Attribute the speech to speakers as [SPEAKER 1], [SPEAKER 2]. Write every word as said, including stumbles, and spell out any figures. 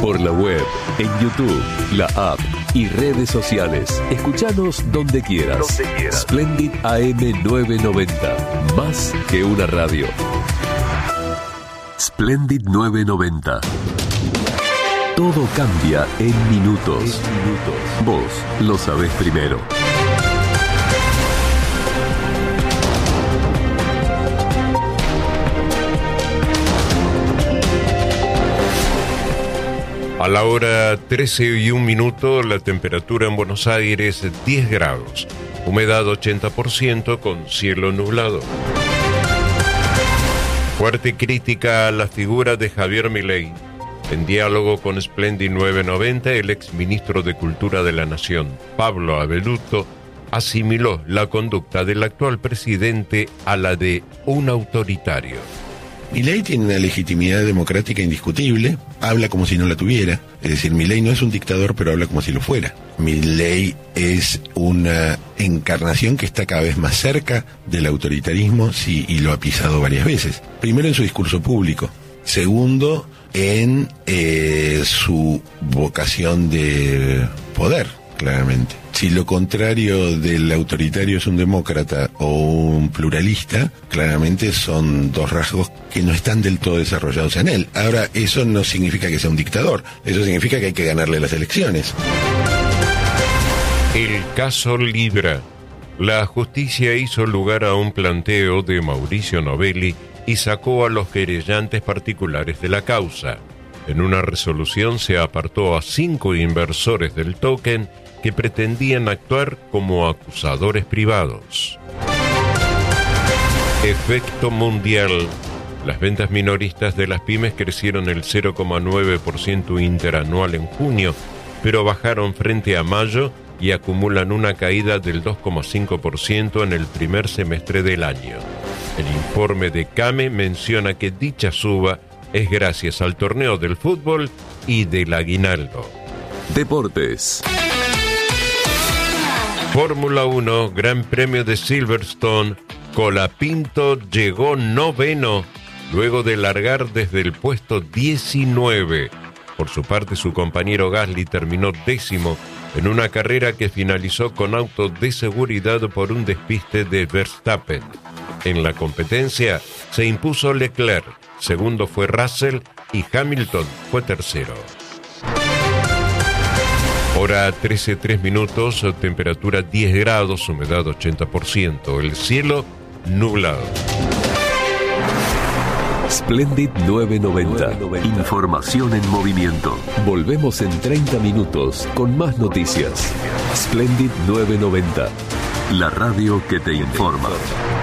[SPEAKER 1] Por la web, en YouTube, la app y redes sociales. Escuchanos donde quieras. Donde quieras. Splendid A M novecientos noventa. Más que una radio. Splendid novecientos noventa. Todo cambia en minutos. En minutos. Vos lo sabés primero.
[SPEAKER 2] A la hora trece y un minuto, la temperatura en Buenos Aires diez grados, humedad ochenta por ciento con cielo nublado. Fuerte crítica a la figura de Javier Milei. En diálogo con Splendid novecientos noventa, el exministro de Cultura de la Nación, Pablo Avelluto, asimiló la conducta del actual presidente a la de un autoritario.
[SPEAKER 3] Milei tiene una legitimidad democrática indiscutible, habla como si no la tuviera, es decir, Milei no es un dictador, pero habla como si lo fuera. Milei es una encarnación que está cada vez más cerca del autoritarismo, sí, y lo ha pisado varias veces. Primero en su discurso público, segundo en eh, su vocación de poder, claramente. Si lo contrario del autoritario es un demócrata o un pluralista, claramente son dos rasgos que no están del todo desarrollados en él. Ahora, eso no significa que sea un dictador, eso significa que hay que ganarle las elecciones.
[SPEAKER 2] El caso Libra. La justicia hizo lugar a un planteo de Mauricio Novelli y sacó a los querellantes particulares de la causa. En una resolución se apartó a cinco inversores del token que pretendían actuar como acusadores privados. Efecto mundial. Las ventas minoristas de las pymes crecieron el cero coma nueve por ciento interanual en junio, pero bajaron frente a mayo y acumulan una caída del dos coma cinco por ciento en el primer semestre del año. El informe de CAME menciona que dicha suba es gracias al torneo del fútbol y del aguinaldo.
[SPEAKER 1] Deportes.
[SPEAKER 2] Fórmula uno, Gran Premio de Silverstone, Colapinto llegó noveno, luego de largar desde el puesto diecinueve. Por su parte, su compañero Gasly terminó décimo en una carrera que finalizó con auto de seguridad por un despiste de Verstappen. En la competencia se impuso Leclerc, segundo fue Russell y Hamilton fue tercero. Hora trece, tres minutos, temperatura diez grados, humedad ochenta por ciento, el cielo nublado.
[SPEAKER 1] Splendid novecientos noventa. Información en movimiento. Volvemos en treinta minutos con más noticias. Splendid novecientos noventa. La radio que te informa.